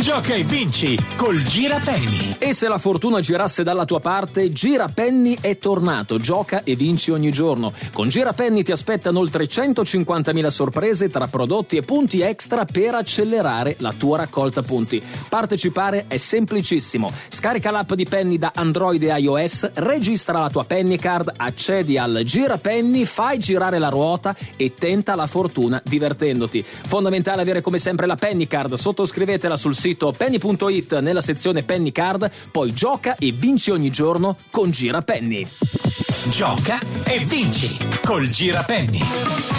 Gioca e vinci col Girapenny. E se la fortuna girasse dalla tua parte, Girapenny è tornato. Gioca e vinci ogni giorno. Con Girapenny ti aspettano oltre 150.000 sorprese tra prodotti e punti extra per accelerare la tua raccolta punti. Partecipare è semplicissimo. Scarica l'app di Penny da Android e iOS, registra la tua Penny Card, accedi al Girapenny, fai girare la ruota e tenta la fortuna divertendoti. Fondamentale avere come sempre la Penny Card. Sottoscrivetela sul sito penny.it nella sezione Penny Card, poi gioca e vinci ogni giorno con Girapenny. Gioca e vinci col Girapenny.